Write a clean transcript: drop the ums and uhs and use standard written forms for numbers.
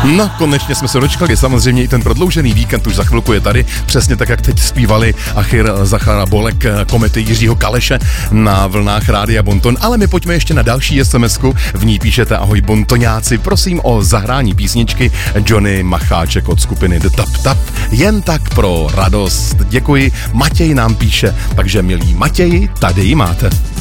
No, konečně jsme se dočkali, samozřejmě i ten prodloužený víkend už za chvilku je tady, přesně tak, jak teď zpívali Achir, Zachar a Bolek, Komety Jiřího Kaleše na vlnách Rádia Bonton, ale my pojďme ještě na další SMS-ku, v ní píšete: ahoj bontoňáci, prosím o zahrání písničky Johnny Macháček od skupiny The Tap Tap, jen tak pro radost. Děkuji, Matěj nám píše, takže milí Matěji, tady ji máte.